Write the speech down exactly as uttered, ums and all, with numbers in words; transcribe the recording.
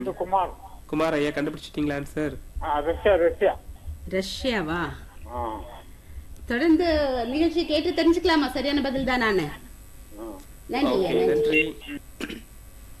இது குமார். குமார் ஐயா கண்டுபிடிச்சிட்டீங்களா ஆன்சர்? ஆ, ரஷ்யா ரஷ்யா. ரஷ்யாவா? ஆ, தொடர்ந்து நிகழ்ச்சி கேட்டு தெரிஞ்சுக்கலாமா? சரியான பதில் தான் நானு. ஆ. நன்றி ஓகே ஐயா, நன்றி. நன்றி.